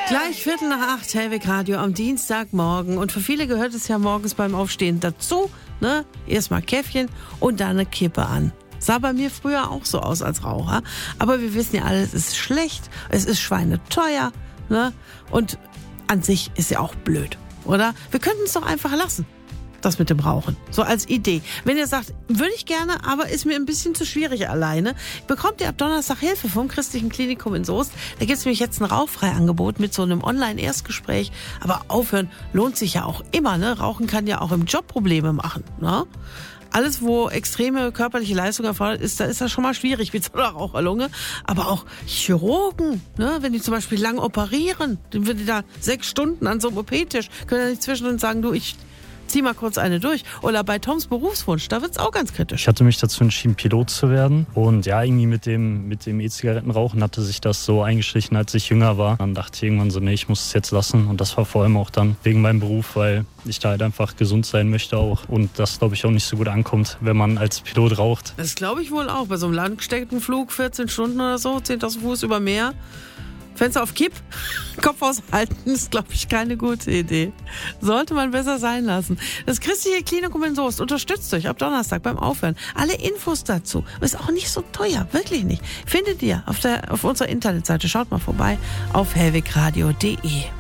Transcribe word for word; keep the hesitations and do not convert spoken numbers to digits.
Gleich Viertel nach acht, Hellweg Radio am Dienstagmorgen. Und für viele gehört es ja morgens beim Aufstehen dazu, ne? Erstmal Käffchen und dann eine Kippe an. Sah bei mir früher auch so aus als Raucher. Aber wir wissen ja alle, es ist schlecht, es ist schweineteuer, ne? Und an sich ist ja auch blöd, oder? Wir könnten es doch einfach lassen. Das mit dem Rauchen. So als Idee. Wenn ihr sagt, würde ich gerne, aber ist mir ein bisschen zu schwierig alleine, bekommt ihr ab Donnerstag Hilfe vom Christlichen Klinikum in Soest. Da gibt es nämlich jetzt ein Rauchfreiangebot mit so einem Online-Erstgespräch. Aber aufhören lohnt sich ja auch immer, ne? Rauchen kann ja auch im Job Probleme machen, ne? Alles, wo extreme körperliche Leistung erfordert ist, da ist das schon mal schwierig mit so einer Raucherlunge. Aber auch Chirurgen, ne, wenn die zum Beispiel lang operieren, dann würden die da sechs Stunden an so einem O P-Tisch, können ja nicht zwischendurch sagen, du, ich zieh mal kurz eine durch. Oder bei Toms Berufswunsch, da wird's auch ganz kritisch. Ich hatte mich dazu entschieden, Pilot zu werden. Und ja, irgendwie mit dem mit dem E-Zigarettenrauchen hatte sich das so eingeschlichen, als ich jünger war. Dann dachte ich irgendwann so, nee, ich muss es jetzt lassen. Und das war vor allem auch dann wegen meinem Beruf, weil ich da halt einfach gesund sein möchte auch. Und das, glaube ich, auch nicht so gut ankommt, wenn man als Pilot raucht. Das glaube ich wohl auch. Bei so einem langgesteckten Flug, vierzehn Stunden oder so, zehntausend Fuß über Meer, Fenster auf Kipp, Kopf aushalten, ist, glaube ich, keine gute Idee. Sollte man besser sein lassen. Das Christliche Klinikum in Soest unterstützt euch ab Donnerstag beim Aufhören. Alle Infos dazu. Ist auch nicht so teuer, wirklich nicht. Findet ihr auf, der, auf unserer Internetseite. Schaut mal vorbei auf hellwegradio punkt de.